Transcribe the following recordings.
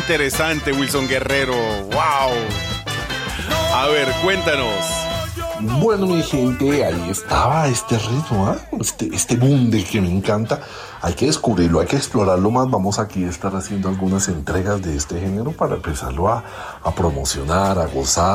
interesante, Wilson Guerrero. ¡Wow! A ver, cuéntanos. Bueno, mi gente, ahí estaba este ritmo, este boom de que me encanta. Hay que descubrirlo, hay que explorarlo más. Vamos aquí a estar haciendo algunas entregas de este género para empezarlo a promocionar, a gozar,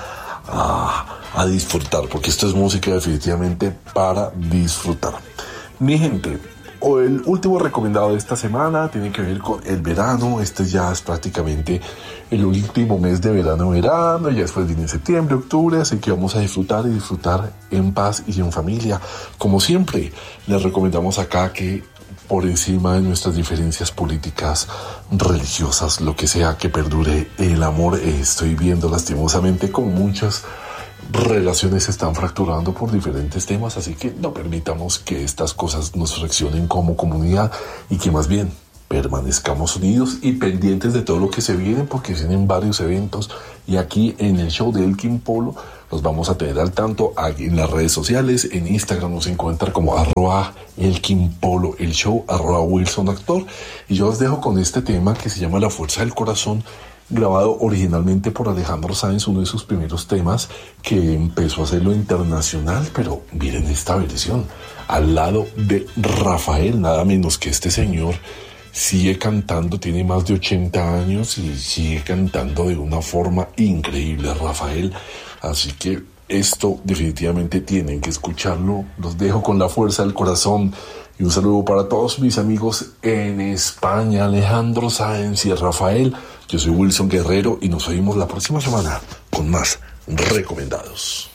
a disfrutar, porque esto es música definitivamente para disfrutar. Mi gente, el último recomendado de esta semana tiene que ver con el verano. Este ya es prácticamente el último mes de verano, ya después viene septiembre, octubre, así que vamos a disfrutar en paz y en familia. Como siempre, les recomendamos acá que por encima de nuestras diferencias políticas, religiosas, lo que sea, que perdure el amor. Estoy viendo lastimosamente con muchas relaciones se están fracturando por diferentes temas, así que no permitamos que estas cosas nos fraccionen como comunidad y que más bien permanezcamos unidos y pendientes de todo lo que se viene, porque vienen varios eventos y aquí en el show de Elkin Polo los vamos a tener al tanto en las redes sociales. En Instagram nos encuentra como @ElkinPolo el show, @WilsonActor, y yo os dejo con este tema que se llama La Fuerza del Corazón, grabado originalmente por Alejandro Sanz, uno de sus primeros temas, que empezó a hacerlo internacional, pero miren esta versión, al lado de Rafael, nada menos que este señor sigue cantando, tiene más de 80 años y sigue cantando de una forma increíble, Rafael, así que esto definitivamente tienen que escucharlo. Los dejo con La Fuerza del Corazón y un saludo para todos mis amigos en España, Alejandro Sáenz y Rafael. Yo soy Wilson Guerrero y nos oímos la próxima semana con más recomendados.